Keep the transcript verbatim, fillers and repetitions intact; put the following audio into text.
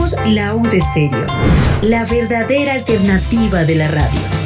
Somos la U de Estéreo, la verdadera alternativa de la radio.